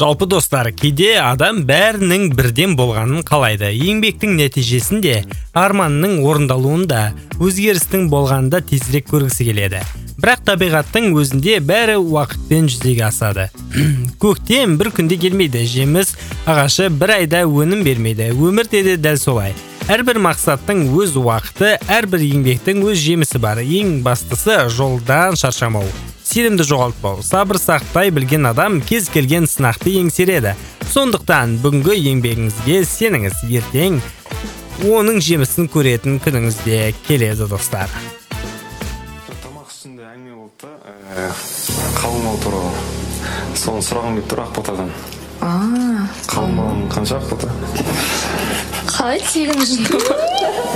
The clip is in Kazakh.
Жалпы достар, кейде адам бәрінің бірден болғанын қалайды. Еңбектің нәтижесінде арманның орындалуында, өзгерістің болғанда тезірек көргісі келеді. Бірақ табиғаттың өзінде бәрі уақытпен жүзеге асады. Көктем бір күнде келмейді, жеміс ағашы бір айда өнім бермейді. Өмірде де дәл солай. Әрбір мақсаттың өз уақыты, әрбір еңбектің өз жемісі бар. Ең бастысы жолдан шаршамау. Сенімді жоғалтпау, сабыр сақтай білген адам кез келген сынақты еңсереді. Сондықтан бүгінгі еңбегіңізге сеніңіз, ертең оның жемісін көретін күніңіз де келеді достар. Тамақ үстінде әңгіме болды да, қалыңмал туралы. Соны сұрағым келіп тұр Ақботадан. Қалыңмалың қанша Ақбота? Қалай тегін